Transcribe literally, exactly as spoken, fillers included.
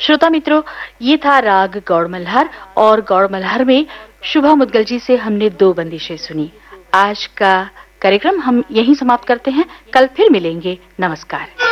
श्रोता मित्रों, ये था राग गौड़ मल्हार और गौड़ मल्हार में शुभा मुद्गल जी से हमने दो बंदिशें सुनी। आज का कार्यक्रम हम यहीं समाप्त करते हैं। कल फिर मिलेंगे। नमस्कार।